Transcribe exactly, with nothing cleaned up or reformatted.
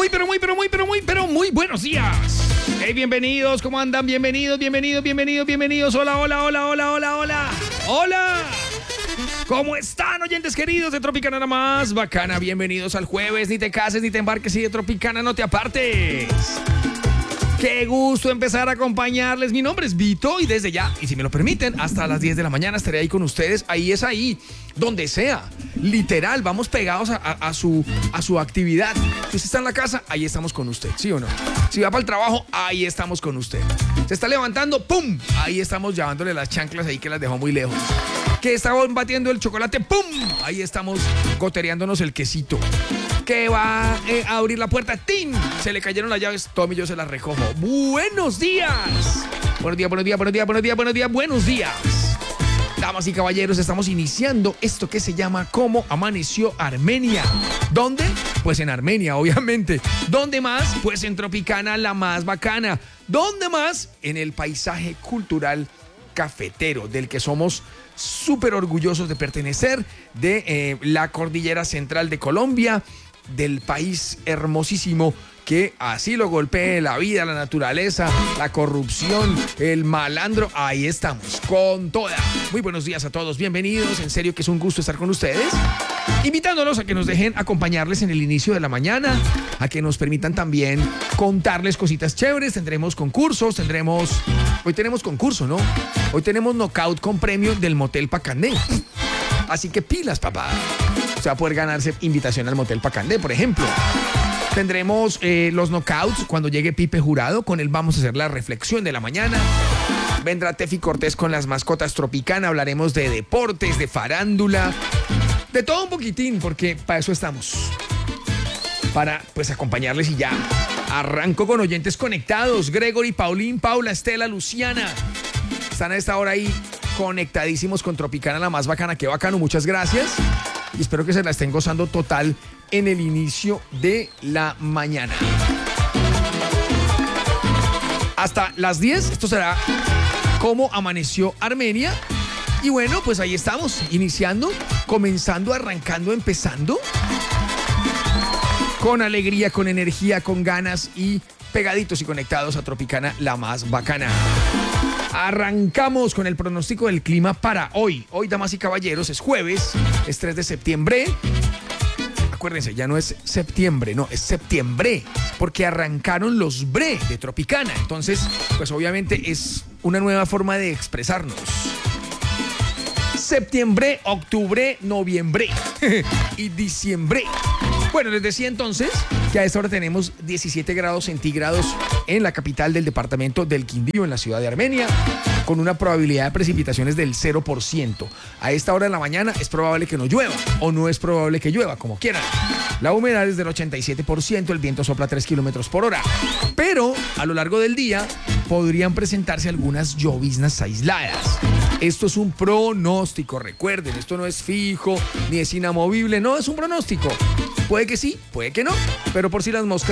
Muy, pero muy, pero muy, pero muy, pero muy buenos días. Hey, bienvenidos, ¿cómo andan? Bienvenidos, bienvenidos, bienvenidos, bienvenidos. Hola, hola, hola, hola, hola, hola. Hola. ¿Cómo están, oyentes queridos de Tropicana la más bacana? Bienvenidos al jueves. Ni te cases, ni te embarques y de Tropicana no te apartes. Qué gusto empezar a acompañarles. Mi nombre es Vito y desde ya, y si me lo permiten, hasta las diez de la mañana estaré ahí con ustedes. Ahí es ahí, donde sea. Literal, vamos pegados a, a, a, su, a su actividad. Si usted está en la casa, ahí estamos con usted, ¿sí o no? Si va para el trabajo, ahí estamos con usted. Se está levantando, ¡pum! Ahí estamos llevándole las chanclas ahí que las dejó muy lejos. Que está batiendo el chocolate, ¡pum! Ahí estamos gotereándonos el quesito. Que va eh, a abrir la puerta, ¡tin! Se le cayeron las llaves, Tom y yo se las recojo. ¡Buenos días! Buenos días, buenos días, buenos días, buenos días, buenos días, buenos días. Damas y caballeros, estamos iniciando esto que se llama ¿Cómo amaneció Armenia? ¿Dónde? Pues en Armenia, obviamente. ¿Dónde más? Pues en Tropicana la más bacana. ¿Dónde más? En el paisaje cultural cafetero, del que somos súper orgullosos de pertenecer, de eh, la cordillera central de Colombia, del país hermosísimo que así lo golpee la vida, la naturaleza, la corrupción, el malandro. Ahí estamos, con toda. Muy buenos días a todos, bienvenidos. En serio que es un gusto estar con ustedes, invitándolos a que nos dejen acompañarles en el inicio de la mañana, a que nos permitan también contarles cositas chéveres. Tendremos concursos, tendremos... Hoy tenemos concurso, ¿no? Hoy tenemos knockout con premio del Motel Pacandé. Así que pilas, papá. O sea, poder ganarse invitación al Motel Pacandé, por ejemplo. Tendremos eh, los knockouts cuando llegue Pipe Jurado. Con él vamos a hacer la reflexión de la mañana. Vendrá Tefi Cortés con las mascotas Tropicana. Hablaremos de deportes, de farándula, de todo un poquitín, porque para eso estamos. Para, pues, acompañarles y ya. Arranco con oyentes conectados. Gregory, Paulín, Paula, Estela, Luciana. Están a esta hora ahí conectadísimos con Tropicana la más bacana. Qué bacano, muchas gracias. Y espero que se la estén gozando total en el inicio de la mañana. Hasta las diez, esto será ¿Cómo amaneció Armenia? Y bueno, pues ahí estamos, iniciando, comenzando, arrancando, empezando. Con alegría, con energía, con ganas y pegaditos y conectados a Tropicana la más bacana. Arrancamos con el pronóstico del clima para hoy. Hoy, damas y caballeros, es jueves, es tres de septiembre. Acuérdense, ya no es septiembre, no, es septiembre, porque arrancaron los bre de Tropicana. Entonces, pues obviamente es una nueva forma de expresarnos. Septiembre, octubre, noviembre y diciembre. Bueno, les decía entonces que a esta hora tenemos diecisiete grados centígrados en la capital del departamento del Quindío, en la ciudad de Armenia, con una probabilidad de precipitaciones del cero por ciento. A esta hora de la mañana es probable que no llueva, o no es probable que llueva, como quieran. La humedad es del ochenta y siete por ciento, el viento sopla tres kilómetros por hora. Pero a lo largo del día podrían presentarse algunas lloviznas aisladas. Esto es un pronóstico, recuerden, esto no es fijo, ni es inamovible, no, es un pronóstico. Puede que sí, puede que no, pero por si las moscas